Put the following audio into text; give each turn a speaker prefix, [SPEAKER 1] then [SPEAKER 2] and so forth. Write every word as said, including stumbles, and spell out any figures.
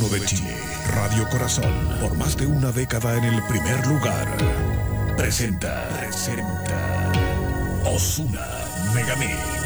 [SPEAKER 1] Santiago de Chile, Radio Corazón, por más de una década en el primer lugar, presenta, presenta Ozuna Megamix.